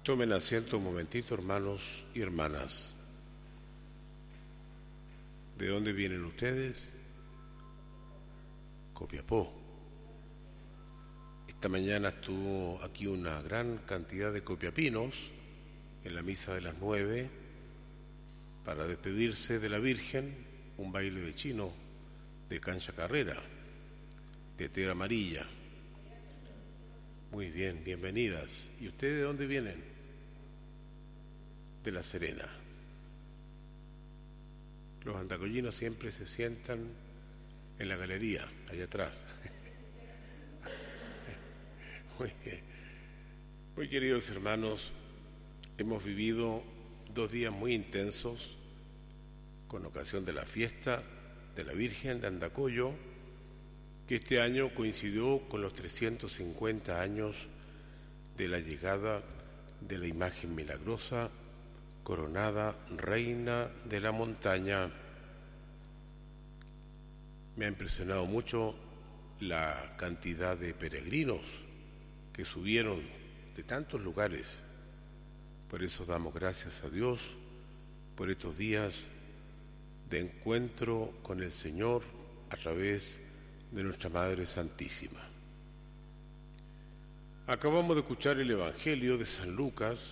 Tomen asiento un momentito, hermanos y hermanas. ¿De dónde vienen ustedes? Copiapó. Esta mañana estuvo aquí una gran cantidad de copiapinos en la misa de las 9 para despedirse de la Virgen, un baile de chino, de cancha carrera, de tela amarilla. Muy bien, bienvenidas. ¿Y ustedes de dónde vienen? De La Serena. Los andacollinos siempre se sientan en la galería, allá atrás. Muy bien. Muy queridos hermanos, hemos vivido 2 días muy intensos con ocasión de la fiesta de la Virgen de Andacollo, que este año coincidió con los 350 años de la llegada de la imagen milagrosa coronada reina de la montaña. Me ha impresionado mucho la cantidad de peregrinos que subieron de tantos lugares. Por eso damos gracias a Dios por estos días de encuentro con el Señor a través de nuestra Madre Santísima. Acabamos de escuchar el Evangelio de San Lucas.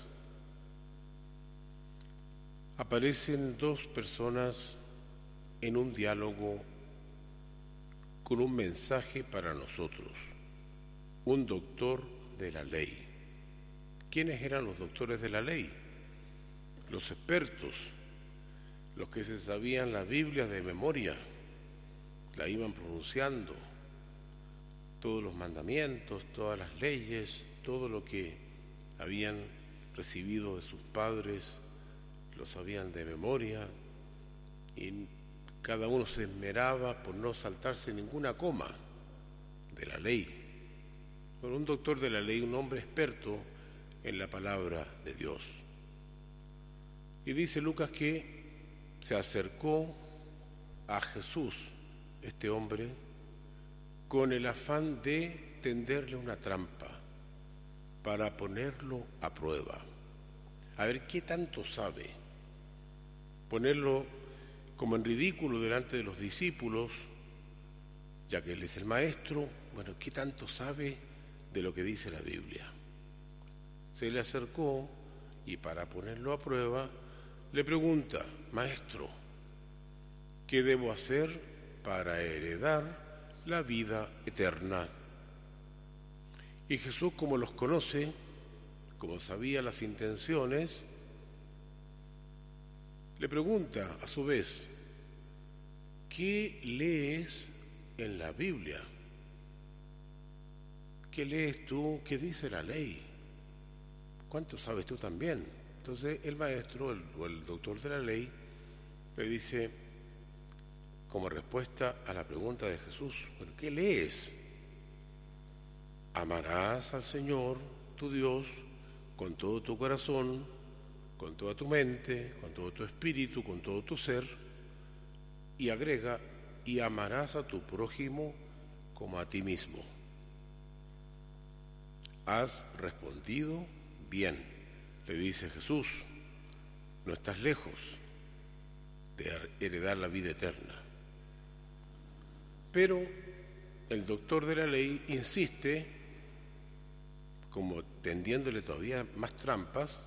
Aparecen 2 personas en un diálogo con un mensaje para nosotros. Un doctor de la ley. ¿Quiénes eran los doctores de la ley? Los expertos, los que se sabían la Biblia de memoria, la iban pronunciando, todos los mandamientos, todas las leyes, todo lo que habían recibido de sus padres, lo sabían de memoria, y cada uno se esmeraba por no saltarse ninguna coma de la ley. Bueno, un doctor de la ley, un hombre experto en la palabra de Dios. Y dice Lucas que se acercó a Jesús, este hombre, con el afán de tenderle una trampa para ponerlo a prueba. A ver qué tanto sabe. Ponerlo como en ridículo delante de los discípulos, ya que él es el maestro. Bueno, ¿qué tanto sabe de lo que dice la Biblia? Se le acercó y para ponerlo a prueba le pregunta: Maestro, ¿qué debo hacer para heredar la vida eterna? Y Jesús, como los conoce, como sabía las intenciones, le pregunta a su vez: ¿qué lees en la Biblia? ¿Qué lees tú? ¿Qué dice la ley? ¿Cuánto sabes tú también? Entonces el maestro o el doctor de la ley le dice, como respuesta a la pregunta de Jesús: bueno, ¿qué lees? Amarás al Señor tu Dios con todo tu corazón, con toda tu mente, con todo tu espíritu, con todo tu ser, y agrega: y amarás a tu prójimo como a ti mismo. Has respondido bien, le dice Jesús, no estás lejos de heredar la vida eterna. Pero el doctor de la ley insiste, como tendiéndole todavía más trampas,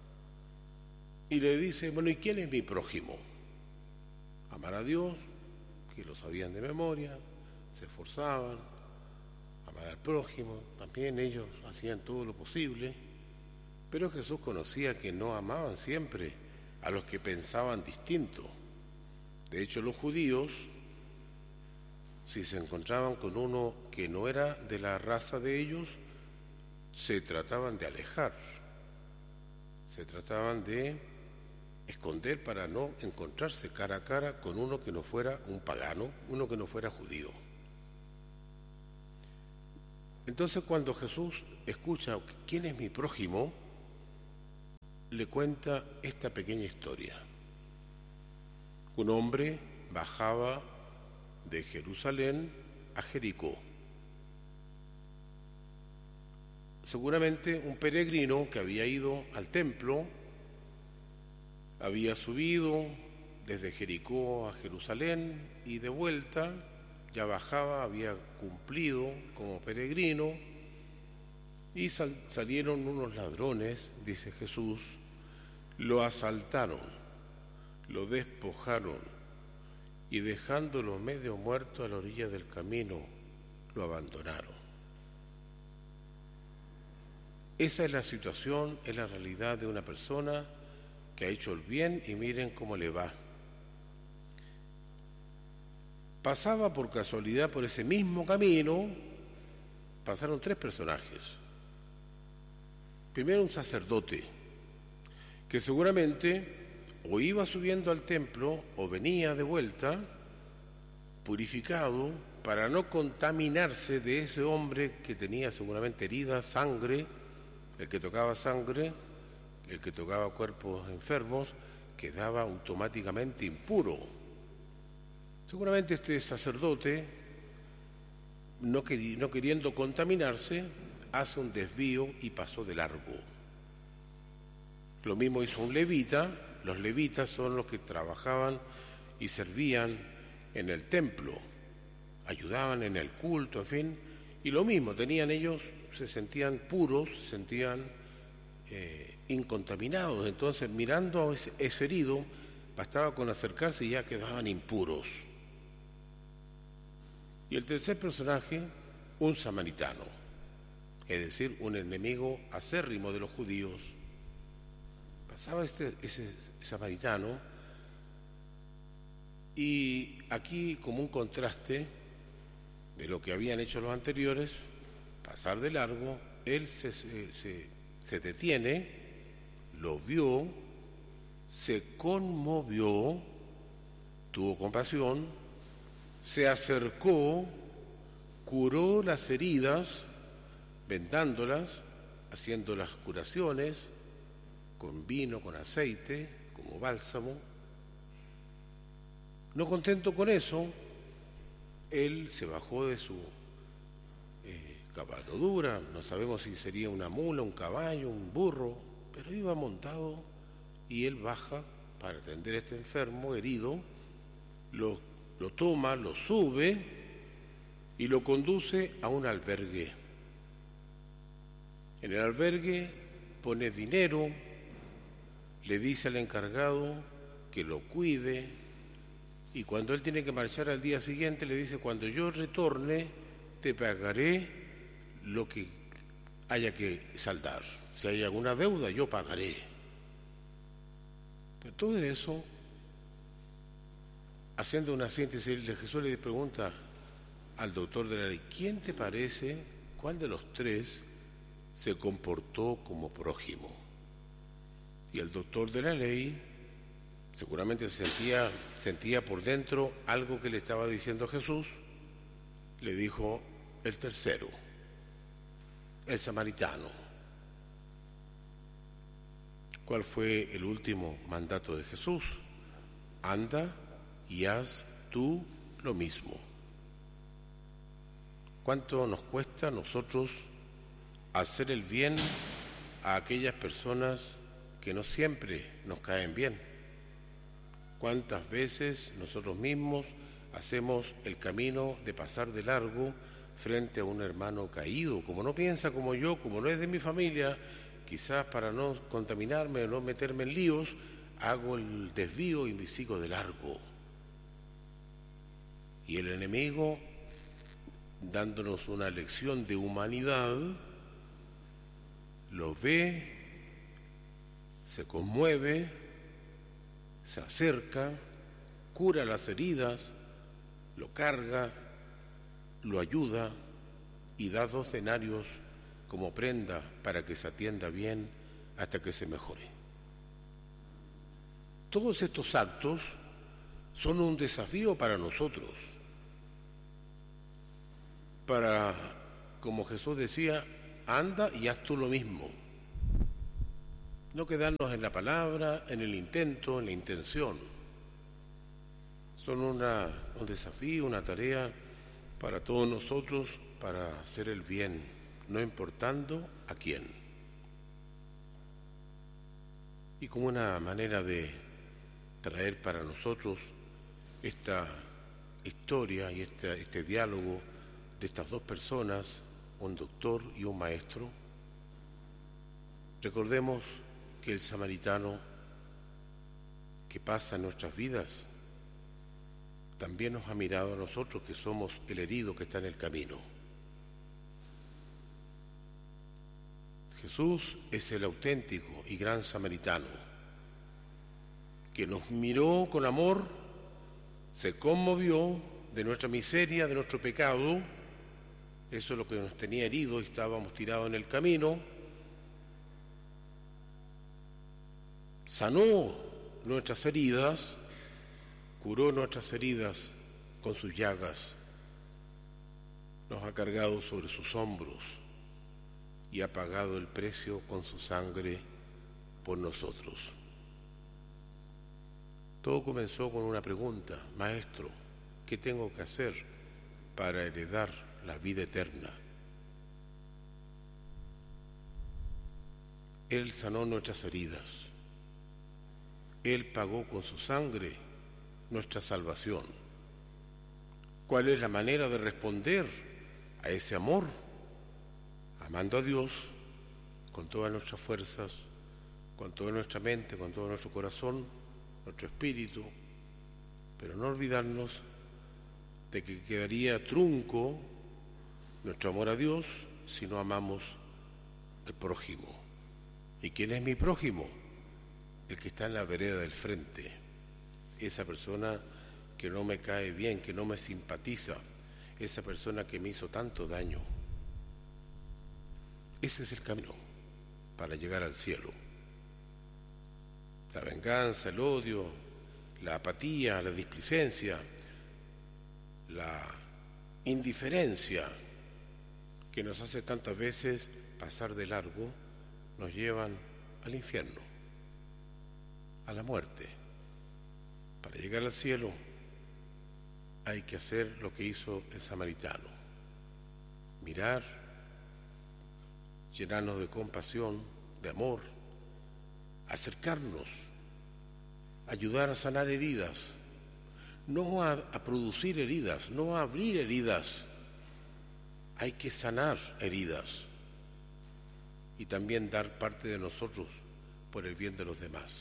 y le dice: bueno, ¿y quién es mi prójimo? Amar a Dios, que lo sabían de memoria, se esforzaban. Amar al prójimo, también ellos hacían todo lo posible. Pero Jesús conocía que no amaban siempre a los que pensaban distinto. De hecho, los judíos, si se encontraban con uno que no era de la raza de ellos, se trataban de alejar, se trataban de esconder para no encontrarse cara a cara con uno que no fuera un pagano, uno que no fuera judío. Entonces, cuando Jesús escucha ¿quién es mi prójimo?, le cuenta esta pequeña historia. Un hombre bajaba de Jerusalén a Jericó. seguramente un peregrino que había ido al templo, había subido desde Jericó a Jerusalén y de vuelta ya bajaba, había cumplido como peregrino y salieron unos ladrones, dice Jesús, lo asaltaron, lo despojaron y dejándolo medio muerto a la orilla del camino, lo abandonaron. Esa es la situación, es la realidad de una persona que ha hecho el bien y miren cómo le va. Pasaba por casualidad por ese mismo camino, pasaron 3 personajes. Primero un sacerdote, que seguramente o iba subiendo al templo o venía de vuelta, purificado, para no contaminarse de ese hombre que tenía seguramente heridas, sangre, el que tocaba sangre, el que tocaba cuerpos enfermos, quedaba automáticamente impuro. Seguramente este sacerdote, no queriendo contaminarse, hace un desvío y pasó de largo. Lo mismo hizo un levita. Los levitas son los que trabajaban y servían en el templo, ayudaban en el culto, en fin, y lo mismo, tenían ellos, se sentían puros, se sentían incontaminados. Entonces, mirando a ese herido, bastaba con acercarse y ya quedaban impuros. Y el tercer personaje, un samaritano, es decir, un enemigo acérrimo de los judíos. Pasaba ese samaritano, y aquí, como un contraste de lo que habían hecho los anteriores, pasar de largo, él se detiene, lo vio, se conmovió, tuvo compasión, se acercó, curó las heridas, vendándolas, haciendo las curaciones con vino, con aceite, como bálsamo. No contento con eso, él se bajó de su cabalgadura, no sabemos si sería una mula, un caballo, un burro, pero iba montado y él baja para atender a este enfermo, herido, lo toma, lo sube y lo conduce a un albergue. En el albergue pone dinero, le dice al encargado que lo cuide, y cuando él tiene que marchar al día siguiente le dice: cuando yo retorne te pagaré lo que haya que saldar, si hay alguna deuda yo pagaré. Pero todo eso, haciendo una síntesis, Jesús le pregunta al doctor de la ley: ¿quién te parece, cuál de los 3 se comportó como prójimo? Y el doctor de la ley seguramente sentía por dentro algo que le estaba diciendo Jesús. Le dijo: el tercero, el samaritano. ¿Cuál fue el último mandato de Jesús? Anda y haz tú lo mismo. ¿Cuánto nos cuesta a nosotros hacer el bien a aquellas personas que no siempre nos caen bien? ¿Cuántas veces nosotros mismos hacemos el camino de pasar de largo frente a un hermano caído? Como no piensa como yo, como no es de mi familia, quizás para no contaminarme o no meterme en líos, hago el desvío y me sigo de largo. Y el enemigo, dándonos una lección de humanidad, lo ve, se conmueve, se acerca, cura las heridas, lo carga, lo ayuda y da 2 denarios como prenda para que se atienda bien hasta que se mejore. Todos estos actos son un desafío para nosotros, para, como Jesús decía, anda y haz tú lo mismo. No quedarnos en la palabra, en el intento, en la intención. Son un desafío, una tarea para todos nosotros, para hacer el bien no importando a quién. Y como una manera de traer para nosotros esta historia y este diálogo de estas dos personas, un doctor y un maestro, recordemos que el samaritano que pasa en nuestras vidas también nos ha mirado a nosotros, que somos el herido que está en el camino. Jesús es el auténtico y gran samaritano, que nos miró con amor, se conmovió de nuestra miseria, de nuestro pecado. Eso es lo que nos tenía herido y estábamos tirados en el camino. Sanó nuestras heridas, curó nuestras heridas con sus llagas, nos ha cargado sobre sus hombros y ha pagado el precio con su sangre por nosotros. Todo comenzó con una pregunta: Maestro, ¿qué tengo que hacer para heredar la vida eterna? Él sanó nuestras heridas. Él pagó con su sangre nuestra salvación. ¿Cuál es la manera de responder a ese amor? Amando a Dios con todas nuestras fuerzas, con toda nuestra mente, con todo nuestro corazón, nuestro espíritu, pero no olvidarnos de que quedaría trunco nuestro amor a Dios si no amamos al prójimo. ¿Y quién es mi prójimo? El que está en la vereda del frente, esa persona que no me cae bien, que no me simpatiza, esa persona que me hizo tanto daño. Ese es el camino para llegar al cielo. La venganza, el odio, la apatía, la displicencia, la indiferencia que nos hace tantas veces pasar de largo, nos llevan al infierno, a la muerte. Para llegar al cielo hay que hacer lo que hizo el samaritano: mirar, llenarnos de compasión, de amor, acercarnos, ayudar a sanar heridas, no a producir heridas, no a abrir heridas. Hay que sanar heridas y también dar parte de nosotros por el bien de los demás.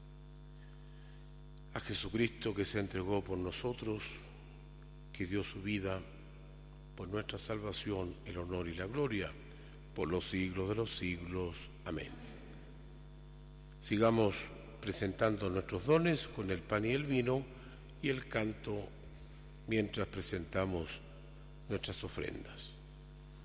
A Jesucristo, que se entregó por nosotros, que dio su vida por nuestra salvación, el honor y la gloria, por los siglos de los siglos. Amén. Sigamos presentando nuestros dones con el pan y el vino y el canto mientras presentamos nuestras ofrendas.